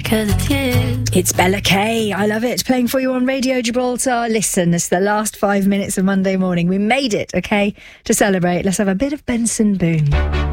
'cause it's you. It's Bella Kay. I love it. Playing for you on Radio Gibraltar. Listen, it's the last 5 minutes of Monday morning. We made it, okay, to celebrate. Let's have a bit of Benson Boone.